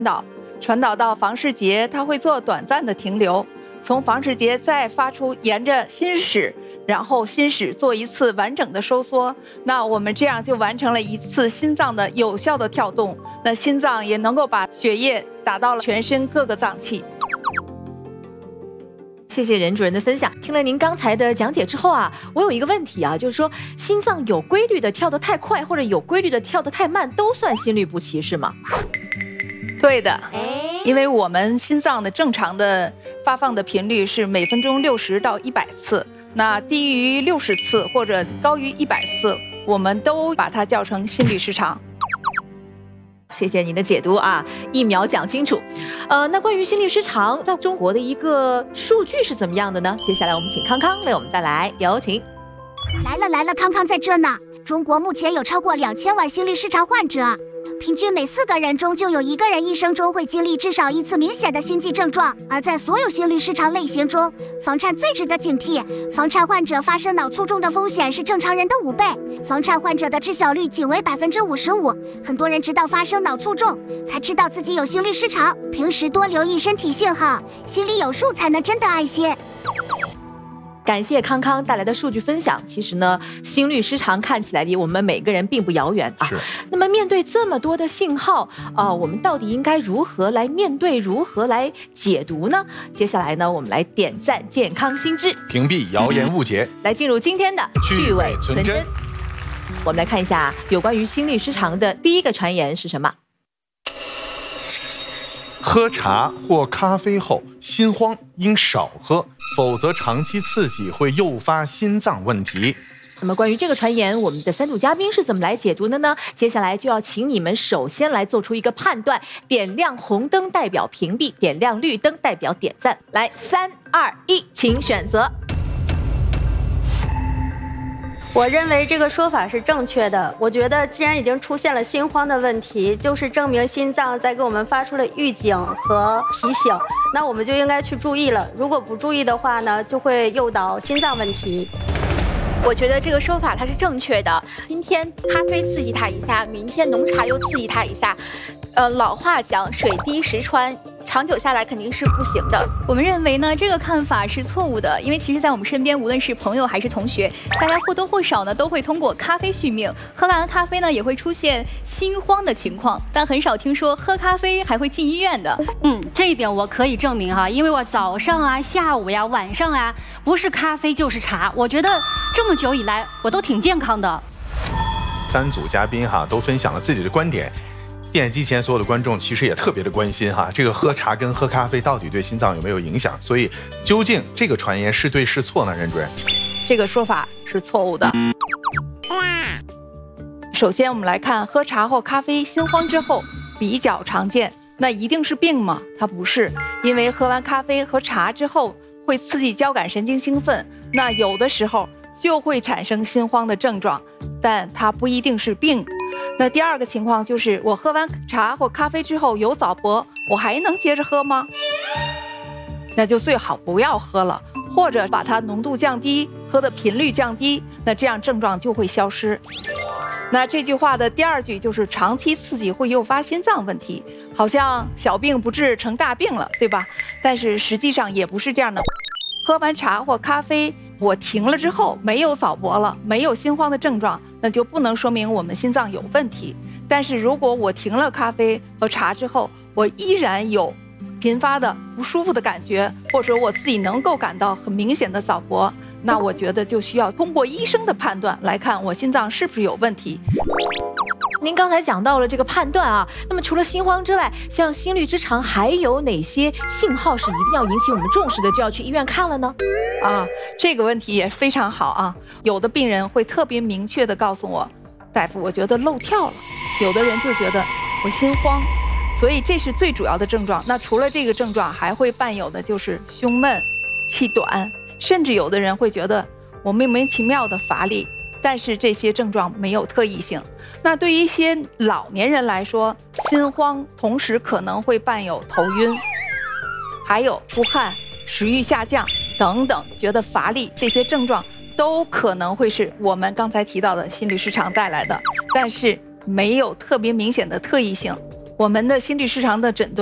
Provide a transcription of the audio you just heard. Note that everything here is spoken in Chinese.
传导到房室节，它会做短暂的停留，从房室节再发出，沿着心室，然后心室做一次完整的收缩。那我们这样就完成了一次心脏的有效的跳动，那心脏也能够把血液打到了全身各个脏器。 谢谢任主任的分享。听了您刚才的讲解之后啊，我有一个问题啊，就是说心脏有规律的跳得太快，或者有规律的跳得太慢，都算心律不齐是吗？ 对的，因为我们心脏的正常的发放的频率是每分钟60到100次，那低于60次或者高于100次，我们都把它叫成心律失常。 谢谢您的解读啊，一秒讲清楚。那关于心律失常，在中国的一个数据是怎么样的呢？接下来我们请康康为我们带来，有请。 来了，康康在这呢。中国目前有超过2000万心律失常患者，平均每4个人中就有1个人一生中会经历至少1次明显的心悸症状。而在所有心律失常类型中，房颤最值得警惕。房颤患者发生脑卒中的风险是正常人的5倍，房颤患者的知晓率仅为55%。很多人直到发生脑卒中才知道自己有心律失常，平时多留意身体信号，心里有数才能真的安心。 感谢康康带来的数据分享。其实呢，心律失常看起来离我们每个人并不遥远啊。那么面对这么多的信号我们到底应该如何来面对，如何来解读呢？接下来呢，我们来点赞健康新知， 屏蔽谣言误解， 来进入今天的趣味存真。我们来看一下有关于心律失常的第一个传言是什么？ 喝茶或咖啡后心慌应少喝，否则长期刺激会诱发心脏问题。 那么关于这个传言，我们的3组嘉宾是怎么来解读的呢？接下来就要请你们首先来做出一个判断，点亮红灯代表屏蔽，点亮绿灯代表点赞。来，3、2、1，请选择。 我认为这个说法是正确的。我觉得既然已经出现了心慌的问题，就是证明心脏在给我们发出了预警和提醒，那我们就应该去注意了。如果不注意的话呢，就会诱导心脏问题。 我觉得这个说法它是正确的。今天咖啡刺激它一下，明天浓茶又刺激它一下。老话讲水滴石穿，长久下来肯定是不行的。 我们认为呢，这个看法是错误的，因为其实在我们身边，无论是朋友还是同学，大家或多或少呢都会通过咖啡续命，喝完咖啡呢也会出现心慌的情况，但很少听说喝咖啡还会进医院的。 这一点我可以证明哈，因为我早上啊、下午呀、晚上啊，不是咖啡就是茶，我觉得这么久以来我都挺健康的。 3组嘉宾都分享了自己的观点。电视机前所有的观众其实也特别的关心这个喝茶跟喝咖啡到底对心脏有没有影响？所以究竟这个传言是对是错呢？任主任， 这个说法是错误的。首先我们来看喝茶或咖啡心慌之后比较常见，那一定是病吗？它不是，因为喝完咖啡和茶之后会刺激交感神经兴奋，那有的时候就会产生心慌的症状，但它不一定是病。那第二个情况就是我喝完茶或咖啡之后有早搏，我还能接着喝吗？那就最好不要喝了，或者把它浓度降低，喝的频率降低，那这样症状就会消失。那这句话的第2句就是长期刺激会诱发心脏问题，好像小病不治成大病了，对吧？但是实际上也不是这样的。喝完茶或咖啡，我停了之后没有早搏了，没有心慌的症状，那就不能说明我们心脏有问题。但是如果我停了咖啡和茶之后，我依然有频发的不舒服的感觉，或者我自己能够感到很明显的早搏，那我觉得就需要通过医生的判断来看我心脏是不是有问题。 您刚才讲到了这个判断那么除了心慌之外，像心律失常还有哪些信号是一定要引起我们重视的，就要去医院看了呢？ 这个问题也非常好有的病人会特别明确地告诉我，大夫，我觉得漏跳了。有的人就觉得我心慌，所以这是最主要的症状。那除了这个症状，还会伴有的就是胸闷、气短，甚至有的人会觉得我莫名其妙的乏力。但是这些症状没有特异性。那对于一些老年人来说，心慌同时可能会伴有头晕，还有出汗、食欲下降等等，觉得乏力，这些症状都可能会是我们刚才提到的心律失常带来的，但是没有特别明显的特异性。 我们的心律失常的诊断